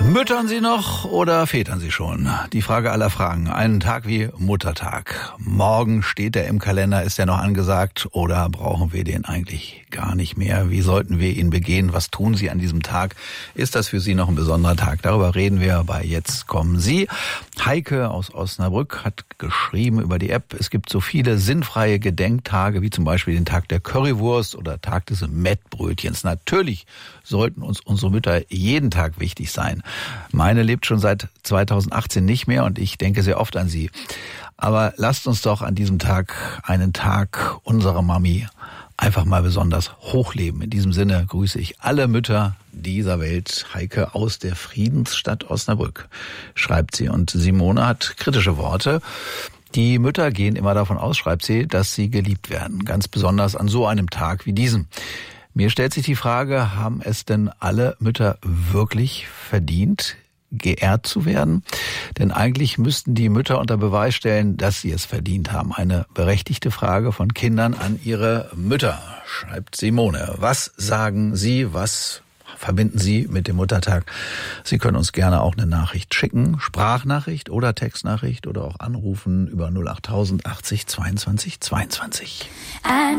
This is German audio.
Müttern Sie noch oder vätern Sie schon? Die Frage aller Fragen. Einen Tag wie Muttertag. Morgen steht er im Kalender, ist er noch angesagt oder brauchen wir den eigentlich gar nicht mehr? Wie sollten wir ihn begehen? Was tun Sie an diesem Tag? Ist das für Sie noch ein besonderer Tag? Darüber reden wir bei Jetzt kommen Sie. Heike aus Osnabrück hat geschrieben über die App, es gibt so viele sinnfreie Gedenktage, wie zum Beispiel den Tag der Currywurst oder Tag des Mettbrötchens. Natürlich sollten uns unsere Mütter jeden Tag wichtig sein. Meine lebt schon seit 2018 nicht mehr und ich denke sehr oft an sie. Aber lasst uns doch an diesem Tag einen Tag unserer Mami einfach mal besonders hochleben. In diesem Sinne grüße ich alle Mütter dieser Welt. Heike aus der Friedensstadt Osnabrück schreibt sie. Und Simone hat kritische Worte. Die Mütter gehen immer davon aus, schreibt sie, dass sie geliebt werden. Ganz besonders an so einem Tag wie diesem. Mir stellt sich die Frage, haben es denn alle Mütter wirklich verdient, geehrt zu werden? Denn eigentlich müssten die Mütter unter Beweis stellen, dass sie es verdient haben. Eine berechtigte Frage von Kindern an ihre Mütter, schreibt Simone. Was sagen Sie, was verbinden Sie mit dem Muttertag? Sie können uns gerne auch eine Nachricht schicken, Sprachnachricht oder Textnachricht oder auch anrufen über 08000 80 22 22.